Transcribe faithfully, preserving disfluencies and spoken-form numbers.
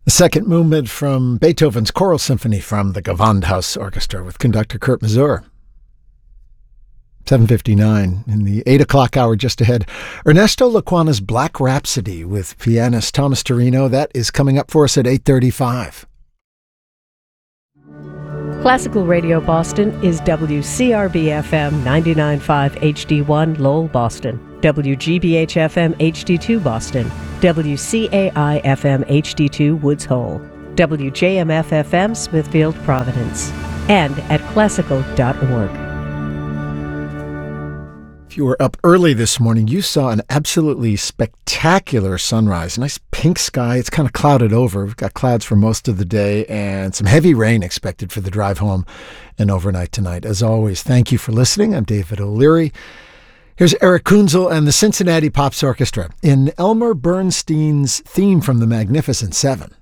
The second movement from Beethoven's Choral Symphony from the Gewandhaus Orchestra with conductor Kurt Masur. seven fifty-nine in the eight o'clock hour just ahead. Ernesto Laquana's Black Rhapsody with pianist Thomas Torino. That is coming up for us at eight thirty-five. Classical Radio Boston is W C R B F M ninety-nine point five H D one Lowell, Boston, W G B H F M H D two Boston, W C A I F M H D two Woods Hole, W J M F F M Smithfield, Providence, and at classical dot org. If you were up early this morning, you saw an absolutely spectacular sunrise. Nice pink sky. It's kind of clouded over. We've got clouds for most of the day and some heavy rain expected for the drive home and overnight tonight. As always, thank you for listening. I'm David O'Leary. Here's Eric Kunzel and the Cincinnati Pops Orchestra in Elmer Bernstein's theme from The Magnificent Seven.